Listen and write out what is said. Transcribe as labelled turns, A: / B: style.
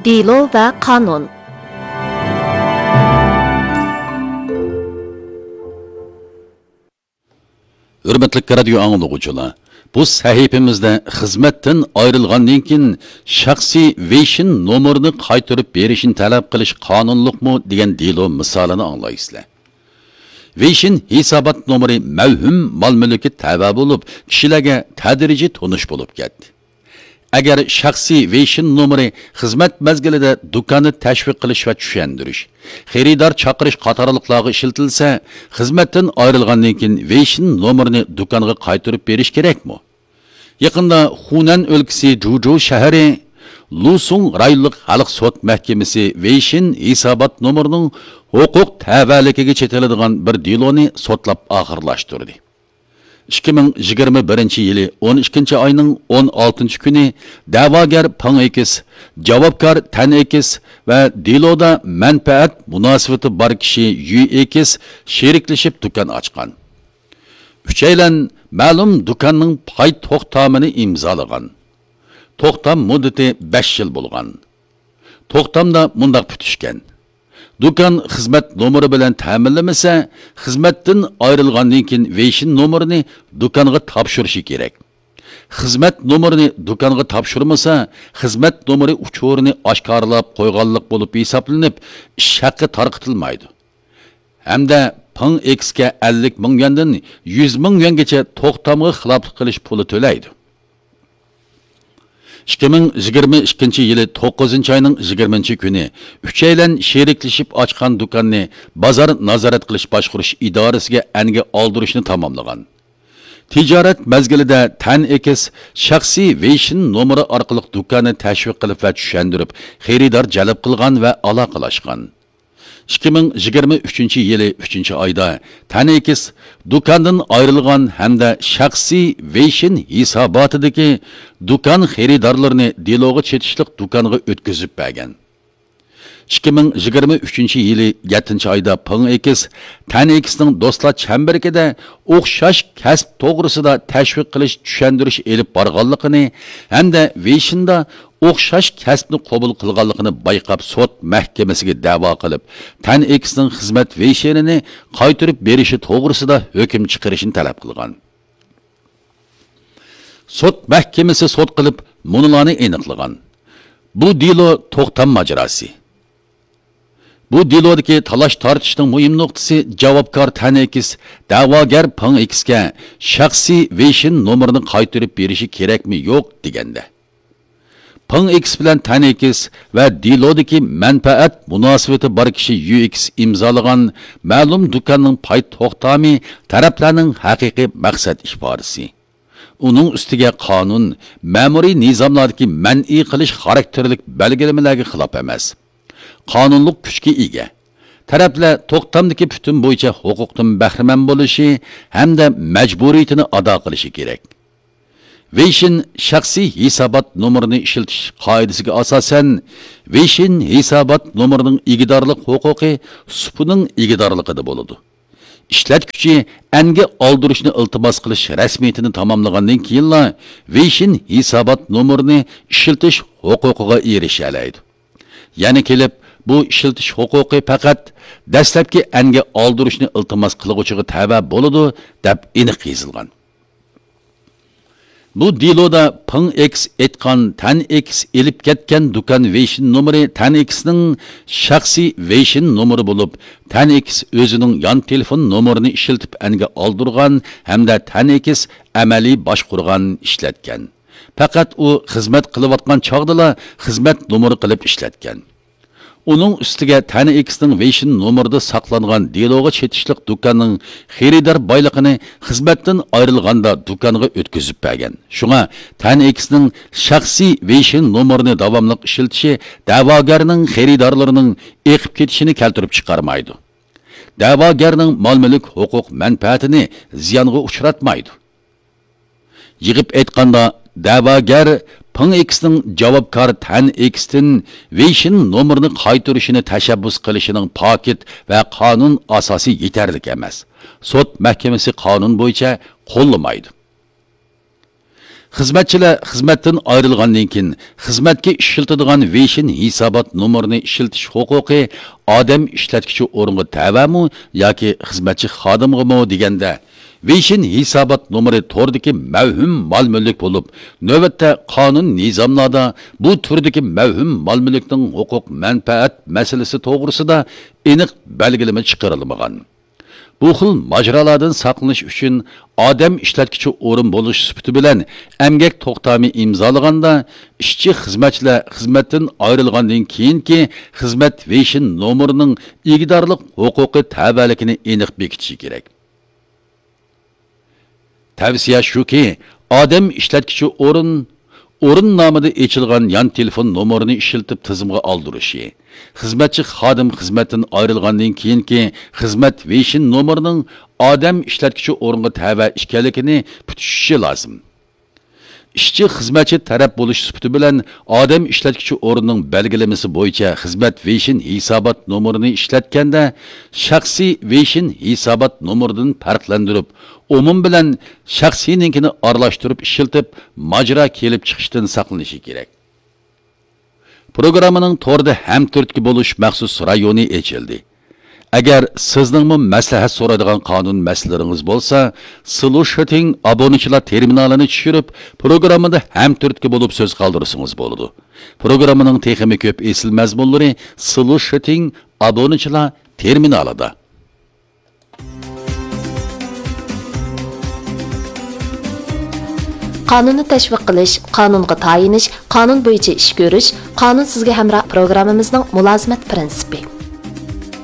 A: Dilo ve kanun.
B: Hürmetli radio anlıqçılar, bu sahifemizde xizmetten ayrılgandan keyin şahsi veşin nomerini qaytarıp berişini talep qilish qonunluqmi degan delo misolini anglaysizlar. Veşin hisobat nomeri mavhum mol-mulki tava bo'lib, kishilarga tadrijiy tonish bo'lib ketdi. Agar shaxsiy veşin nomeri xizmat mezgilida do'konni tashviq qilish va tushuntirish, xaridor chaqirish qatorliqlarga ishlatilsa, xizmatdan ayrilgandan keyin veşin nomerini do'konga qaytarib berish kerakmi? Yaqinda Hunan o'lkasi Juju shahri Lusung rayonlik xalq sud mahkamasi veşin hisobat nomerining huquq tavalikiga chetiladigan bir deloni sotlab oxirlashtirdi. 2021 yılı 12 ayının 16 günü davagar Pang Ekis, javobgar Tan Ekis ve deloda menfaat münasebeti bar kişi Yu Ekis şerikleshib dükkan açkan. Üçeylen ma'lum dükkanning pay to'xtamini imzalagan. To'xtam muddati 5 yil bo'lgan. To'xtamda mundaq putishgan. Dükkan xizmat nomeri bilan ta'minlamasa, xizmatdan ayrilgandan keyin veşin nomerini dükkanga topshirishi kerak. Xizmat nomerini dükkanga topshirmasa, xizmat nomeri uchurini oshkorlab qo'yganlik bo'lib hisoblanib, ish haqqi tarqitilmaydi. Hamda Pang X'ga 50 ming yuandan 100 ming yuangacha to'xtamga xiloflik qilish puli to'laydi. 2022 yılı 9 ayının 20 günü üçeylen şerikleshib açkan dükkanını bazar nazaret qilish boshqarish idorasiga anga oldirishni tamomlagan. Tijorat mezgilida Tan Ekis shaxsiy veşin nomeri orqali dükkanni tashviq qilib va tushuntirib, xaridor jalb qilgan va aloqalashgan. 2023 yılı 3 ayda Tan Ekis dükkandan ayrılgan hamda shaxsiy veşin hisobotidagi dükkan xaridorlarini deloga chetishlik dükkanga o'tkazib bergan. 2023 yılı 7 ayda Pang Ekis Tan Ekisning do'stlar chambarigida o'xshash kasb to'g'risida tashviq qilish, tushuntirish elib borganligini hamda veşinda o'xshash kasbni qabul qilganligini bayqab sud mahkamasiga da'vo qilib, Tan Ekisning xizmat veşinini qaytarib berishi to'g'risida hukm chiqarishni talab qilgan. Sud mahkamasi sud qilib, munolarni aniqlagan. Bu delo to'xtam majrosi. Bu delodagi talash tortishning muhim nuqtasi javobgar Tan Ekis da'vogar Pang Ekisga shaxsiy veşin nomerini qaytarib berishi kerakmi yo'q deganda. Pang Ekis bilan Tan Ekis va delodagi manfaat munosabati bar kishi Yu Ekis imzolagan ma'lum dükkanning pay to'xtami taraflarning haqiqiy maqsad ifodasi. Uning ustiga qonun, ma'muriy nizomlardagi man'iy qilish xarakterlik belgilamalarga xilof emas. Qonunluq kuchga ega. Taraflar to'xtamdagi butun bo'yicha huquqdan bahramand bo'lishi hamda majburiyatini ado qilishi kerak. Veşin shaxsiy hisobot nomerini ishlatish qoidasiga asosan veşin hisobot nomerining igidorlik huquqi supining igidorligida bo'ladi. İşletkichi anga oldirishni iltimos qilish rasmiyatini tamomlagandan keyinla veşin hisobot nomerini ishlatish huquqiga erishalaydi. Ya'ni kelib bu ishlatish huquqi faqat dastlabki anga oldirishni iltimos qiluvchiga tava bo'ladi deb aniq yozilgan. Bu deloda Pang Ekis etgan Tan Ekis elib ketgan dükkan veşin nomeri Tan Ekisning shaxsiy veşin nomeri bo'lib, Tan Ekis o'zining yon telefon nomerini ishlatib anga oldirgan hamda Tan Ekis amaliy boshqurgan ishlatgan. Faqat u xizmat qilayotgan chog'dala xizmat nomeri qilib ishlatgan. Uning ustiga Tan Ekisning veşin nomerida saqlangan deloga chetishlik dükkanning xaridor boyligini xizmatdan ayrilganda dükkanga o'tkazib bergan. Shunga Tan Ekisning shaxsiy veşin nomerini davomli ishlatishi da'vogarning xaridorlarining eqib ketishini keltirib chiqarmaydi. Da'vogarning mol-mulk huquq manfaatini ziyonga uchratmaydi. Yig'ib aytganda da'vogar Pang Ekisning javobgar Tan Ekisdan veşin nomerini qaytarishini tashabbus qilishining pakit va qonun asosi yetarli emas. Sud mahkamasi qonun bo'yicha qo'llamaydi. Xizmatchilar xizmatdan ayrilgandan keyin xizmatga ishiltadigan Veshin hisobot nomerini ishiltish huquqi odam ishlatkichi o'ringa tavamu yoki xizmatchi xodimgami deganda Veshin hisobot nomeri tordagi mavhum mol-mulk bo'lib, navbatda qonun nizomlarda bu turdagi mavhum mol-mulkning huquq-manfaat masalasi to'g'risida aniq belgilama chiqarilmagan. Bu xil majralardan saqlanish uchun odam ishlatkichi o'rin bo'lish sifati bilan emgak to'xtami imzolaganda ishchi xizmatchilar xizmatdan ayrilgandan keyinki xizmat Veshin nomerining egidorlik huquqi tavalikini aniq bekitishi kerak. Tavsiya shuki, odam ishlatkichi o'rin nomida echilgan yon telefon nomerini ishiltib tizimga oldirishi, xizmatchi xodim xizmatdan ayrilgandan keyinki xizmat Veshin nomerining odam ishlatkichi o'ringa tava ekanligini putishishi lozim. Ishchi xizmatchi taraf bo'lish sifati bilan odam ishlatkichi o'rinning belgilamasi bo'yicha xizmat Veshin hisobot nomerini ishlatganda shaxsiy Veshin hisobot nomeridan farqlantirib, umum bilan shaxsiyninkini aralashtirib ishiltib, majra kelib chiqishdan saqlanishi kerak. Programmaning to'rda ham turtki bo'lish maxsus rayoni ochildi. Agar sizningmi maslahat so'raydigan qonun masalalaringiz bo'lsa, Solution abonechilar terminalini tushirib, programmada ham turtki bo'lib so'z qoldirsangiz bo'ladi. Programmaning texnik ko'p esil mazmunlari Solution abonechilar terminalida.
A: Qonunni tashviq qilish, qonunga tayinish, qonun bo'yicha ish ko'rish, qonun sizga hamroh programmamizning mulozimat prinsipi.